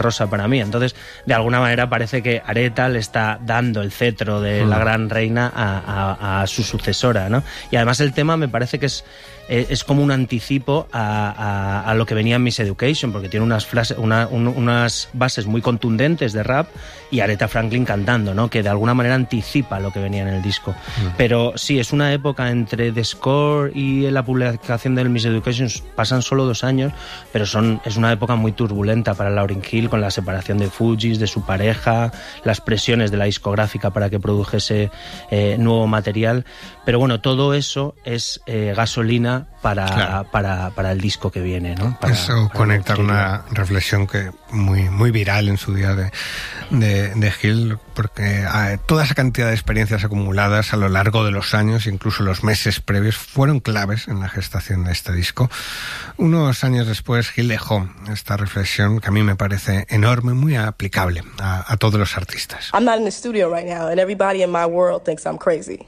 rosa para mí. Entonces, de alguna manera parece que Aretha le está dando el cetro de la gran reina a su sucesora, ¿no? Y además el tema me parece que es como un anticipo a lo que venía en Miss Education, porque tiene unas bases muy contundentes de rap y Aretha Franklin cantando, ¿no? Que de alguna manera anticipa lo que venía en el disco. Pero sí, es una época entre The Score y la publicación del Miss Education, pasan solo 2 años, pero es una época muy turbulenta para Lauryn Hill, con la separación de Fugees, de su pareja, las presiones de la discográfica para que produjese nuevo material. Pero bueno, todo eso es gasolina para el disco que viene, ¿no? Eso conecta con una reflexión que muy viral en su día de Hill, porque toda esa cantidad de experiencias acumuladas a lo largo de los años, incluso los meses previos, fueron claves en la gestación de este disco. Unos años después, Hill dejó esta reflexión que a mí me parece enorme, muy aplicable a todos los artistas. I'm not in the studio right now and everybody in my world thinks I'm crazy.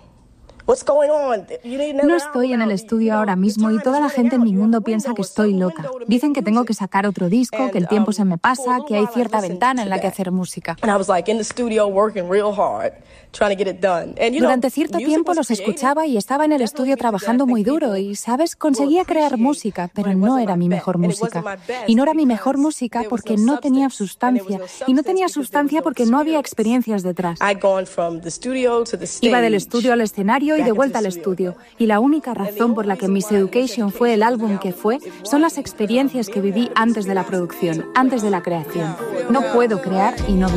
No estoy en el estudio ahora mismo y toda la gente en mi mundo piensa que estoy loca. Dicen que tengo que sacar otro disco, que el tiempo se me pasa, que hay cierta ventana en la que hacer música. Durante cierto tiempo los escuchaba y estaba en el estudio trabajando muy duro y, ¿sabes? Conseguía crear música, pero no era mi mejor música. Y no era mi mejor música porque no tenía sustancia. Y no tenía sustancia porque no había experiencias detrás. Iba del estudio al escenario y de vuelta al estudio. Y la única razón por la que Miss Education fue el álbum que fue son las experiencias que viví antes de la producción, antes de la creación. No puedo crear y no